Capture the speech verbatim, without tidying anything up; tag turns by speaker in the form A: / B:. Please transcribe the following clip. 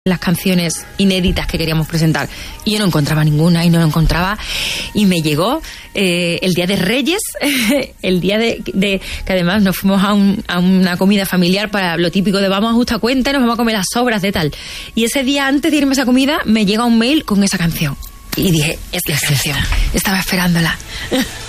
A: las canciones inéditas que queríamos presentar y yo no encontraba ninguna y no lo encontraba y me llegó eh, el día de Reyes, el día de, de que además nos fuimos a, un, a una comida familiar para lo típico de vamos a justa cuenta y nos vamos a comer las sobras de tal, y ese día antes de irme a esa comida me llega un mail con esa canción y dije, es la canción, estaba esperándola.